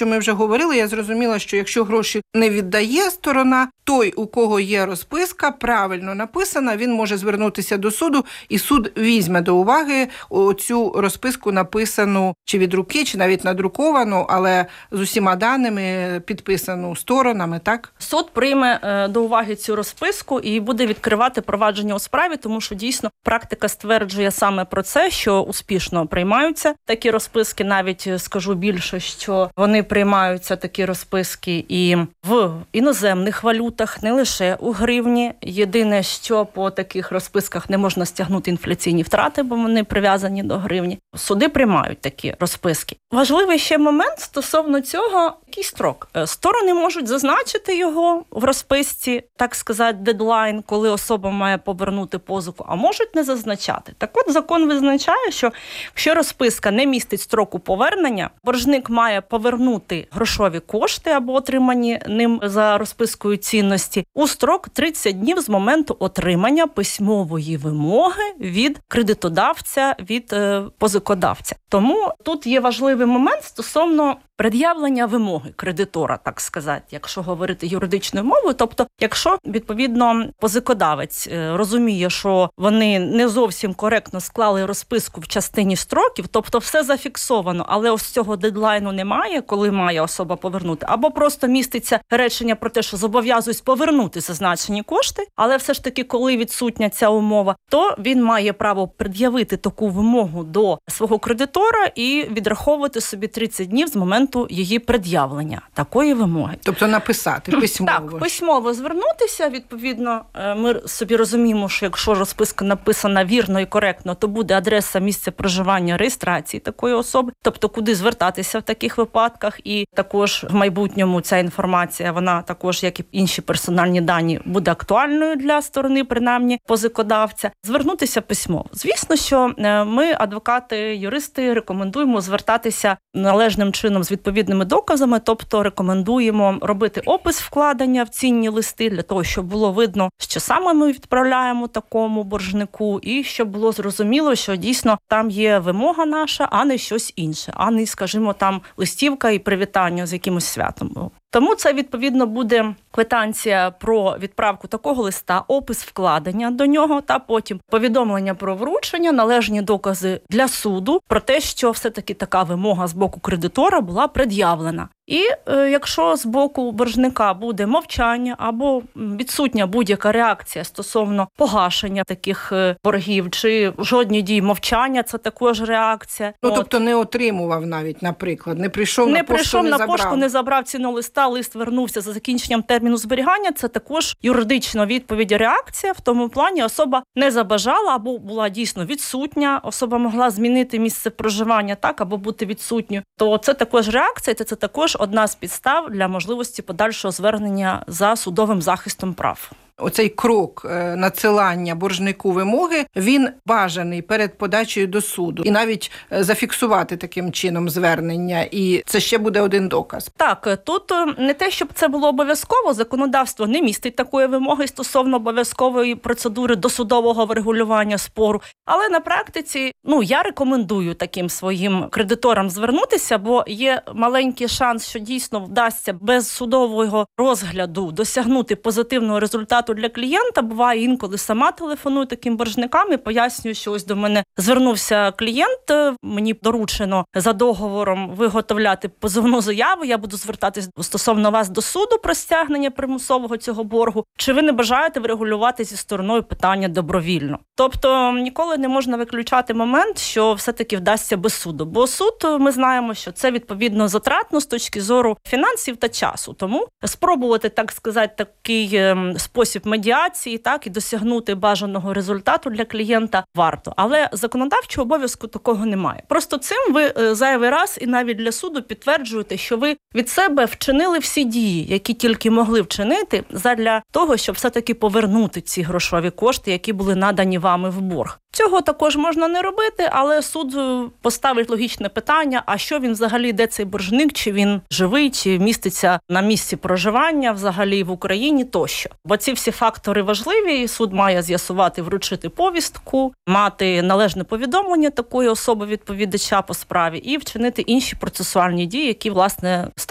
що ми вже говорили, я зрозуміла, що якщо гроші не віддає сторона, той, у кого є розписка, правильно написана, він може звернутися до суду, і суд візьме до уваги цю розписку, написану чи від руки, чи навіть надруковану, але з усіма даними, підписану сторонами, так? Суд прийме до уваги цю розписку і буде відкривати провадження у справі, тому що дійсно практика стверджує саме про це, що успішно приймаються такі розписки. Навіть скажу більше, що вони приймаються такі розписки і в іноземних валютах, не лише у гривні. Єдине, що по таких розписках не можна стягнути інфляційні втрати, бо вони прив'язані до гривні. Суди приймають такі розписки. Важливий ще момент стосовно цього, який строк. Сторони можуть зазначити його в розписці, так сказати, дедлайн, коли особа має повернути позику, а можуть не зазначати. Так от закон визначає, що якщо розписка не містить строку повернення, боржник має повернути грошові кошти або отримані ним за розпискою цінності у строк 30 днів з моменту отримання письмової вимоги від кредитодавця, від позикодавця. Тому тут є важливий момент стосовно пред'явлення вимоги кредитора, так сказати, якщо говорити юридичною мовою. Тобто, якщо, відповідно, позикодавець розуміє, що вони не зовсім коректно склали розписку в частині строків, тобто все зафіксовано, але ось цього дедлайну немає, коли має особа повернути, або просто міститься речення про те, що зобов'язуюсь повернути зазначені кошти, але все ж таки, коли відсутня ця умова, то він має право пред'явити таку вимогу до свого кредитора і відраховувати собі 30 днів з моменту її пред'явлення такої вимоги. Тобто написати письмово. Так, письмово звернутися, відповідно, ми собі розуміємо, що якщо розписка написана вірно і коректно, то буде адреса місця проживання, реєстрації такої особи, тобто куди звертатися в таких випадках, і також в майбутньому ця інформація, вона також, як і інші персональні дані, буде актуальною для сторони, принаймні, позикодавця. Звернутися письмово. Звісно, що ми, адвокати, юристи, рекомендуємо звертатися належним чином з відповідними доказами, тобто рекомендуємо робити опис вкладення в цінні листи для того, щоб було видно, що саме ми відправляємо такому боржнику, і щоб було зрозуміло, що дійсно там є вимога наша, а не щось інше, а не, скажімо, там листівка і привітання з якимось святом. Тому це, відповідно, буде квитанція про відправку такого листа, опис вкладення до нього, та потім повідомлення про вручення, належні докази для суду про те, що все-таки така вимога з боку кредитора була пред'явлена. І якщо з боку боржника буде мовчання або відсутня будь-яка реакція стосовно погашення таких боргів, чи жодні дії мовчання, це також реакція. Тобто не отримував навіть, наприклад, не прийшов на пошту, не забрав цінного листа, лист вернувся за закінченням терміну зберігання, це також юридична відповідь, реакція. В тому плані особа не забажала або була дійсно відсутня, особа могла змінити місце проживання, так, або бути відсутньою. То це також реакція, це також одна з підстав для можливості подальшого звернення за судовим захистом прав. Оцей крок надсилання боржнику вимоги, він бажаний перед подачею до суду. І навіть зафіксувати таким чином звернення. І це ще буде один доказ. Так, тут не те, щоб це було обов'язково, законодавство не містить такої вимоги стосовно обов'язкової процедури досудового врегулювання спору. Але на практиці, я рекомендую таким своїм кредиторам звернутися, бо є маленький шанс, що дійсно вдасться без судового розгляду досягнути позитивного результату для клієнта. Буває інколи сама телефоную таким боржникам і пояснюю, що ось до мене звернувся клієнт, мені доручено за договором виготовляти позовну заяву, я буду звертатись стосовно вас до суду про стягнення примусового цього боргу. Чи ви не бажаєте врегулювати зі стороною питання добровільно? Тобто ніколи не можна виключати момент, що все-таки вдасться без суду. Бо суд, ми знаємо, що це відповідно затратно з точки зору фінансів та часу. Тому спробувати, так сказати, такий спосіб медіації, так, і досягнути бажаного результату для клієнта варто. Але законодавчого обов'язку такого немає. Просто цим ви зайвий раз і навіть для суду підтверджуєте, що ви від себе вчинили всі дії, які тільки могли вчинити, задля того, щоб все-таки повернути ці грошові кошти, які були надані вами в борг. Цього також можна не робити, але суд поставить логічне питання, а що він взагалі, де цей боржник, чи він живий, чи міститься на місці проживання взагалі в Україні тощо. Бо ці всі фактори важливі, і суд має з'ясувати, вручити повістку, мати належне повідомлення такої особи відповідача по справі і вчинити інші процесуальні дії, які, власне,